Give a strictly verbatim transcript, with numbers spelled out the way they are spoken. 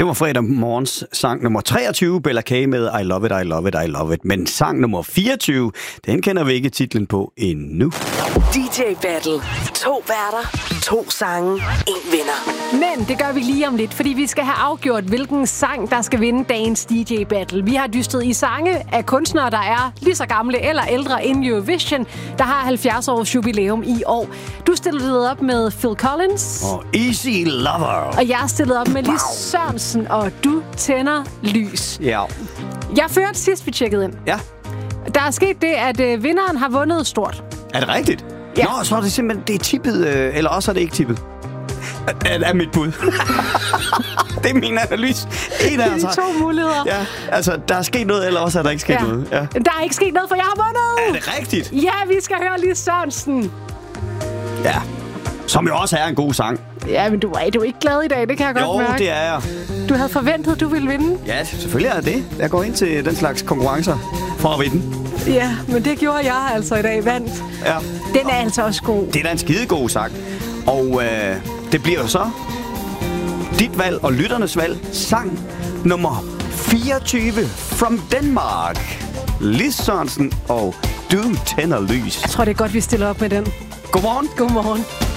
var fredag morgens sang nummer treogtyve, Bella K med I Love It, I Love It, I Love It. Men sang nummer fireogtyve, den kender vi ikke titlen på endnu. D J Battle. To værter, to sange, en vinder. Men det gør vi lige om lidt, fordi vi skal have afgjort, hvilken sang, der skal vinde dagens D J Battle. Vi har dystet i sange af kunstnere, der er lige så gamle eller ældre end Eurovision, der har halvfjerds års jubilæum i år. Du stillede op med Phil Collins. Og Easy Lover. Og jeg stillede op med Lis Sørensen, og du tænder lys. Ja. Jeg førte sidst, vi tjekkede ind. Ja. Der er sket det, at øh, vinderen har vundet stort. Er det rigtigt? Ja. Nå, så er det simpelthen, det er tippet, øh, eller også er det ikke tippet. Det er mit bud. Det er min analyse. En af De to muligheder. Ja, altså, der er sket noget, eller også er der ikke sket Ja. noget. Ja. Der er ikke sket noget, for jeg har vundet! Er det rigtigt? Ja, vi skal høre Lis Sørensen. Ja. Som jo også er en god sang. Ja, men du er, du er ikke glad i dag, det kan jeg godt Jo, mærke. det er jeg. Du havde forventet, du ville vinde. Ja, selvfølgelig er det det. Jeg går ind til den slags konkurrencer for at vinde. Ja, men det gjorde jeg altså i dag, vandt. Ja. Den er altså også god. Det er da en skidegod sang. Og øh, det bliver jo så dit valg og lytternes valg. Sang nummer fireogtyve from Denmark. Lis Sørensen og Du tænder lys. Jeg tror, det er godt, vi stiller op med den. Godmorgen. Godmorgen.